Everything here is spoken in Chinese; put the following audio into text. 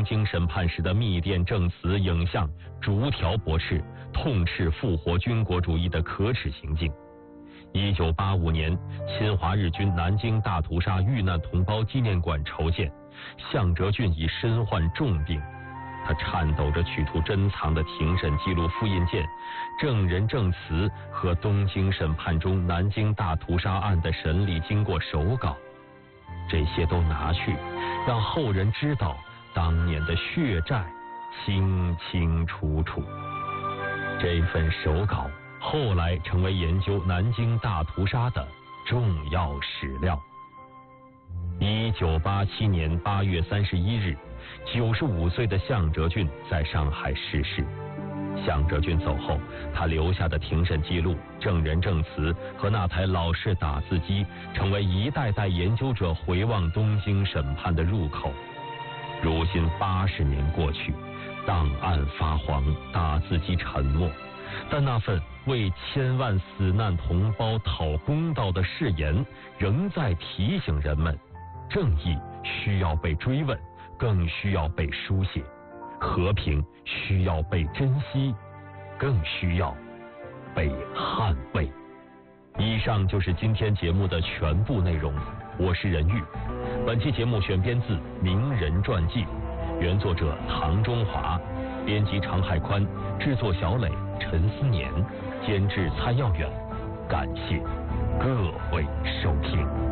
京审判时的密电证词、影像，逐条驳斥，痛斥复活军国主义的可耻行径。1985年，侵华日军南京大屠杀遇难同胞纪念馆筹建，向哲俊已身患重病，他颤抖着取出珍藏的庭审记录复印件、证人证词和东京审判中南京大屠杀案的审理经过手稿，这些都拿去，让后人知道当年的血债清清楚楚。这份手稿后来成为研究南京大屠杀的重要史料。1987年8月31日，95岁的向哲俊在上海逝世。向哲俊走后，他留下的庭审记录、证人证词和那台老式打字机，成为一代代研究者回望东京审判的入口。如今80年过去，档案发黄，打字机沉默，但那份为千万死难同胞讨公道的誓言，仍在提醒人们，正义需要被追问，更需要被书写；和平需要被珍惜，更需要被捍卫。以上就是今天节目的全部内容，我是任玉。本期节目选编自《名人传记》，原作者唐中华，编辑常海宽，制作小磊、陈思年，监制蔡耀远。感谢各位收听。